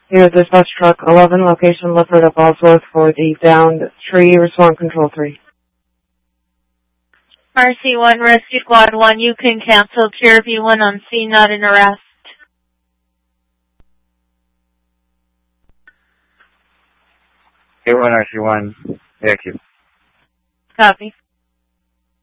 Here, dispatch truck 11, location Lifford of Bosworth for the downed tree, respond control 3. RC1 Rescue Squad 1, you can cancel Tier V1 on scene, not an arrest. Tier 1 RC1, AIQ. Copy.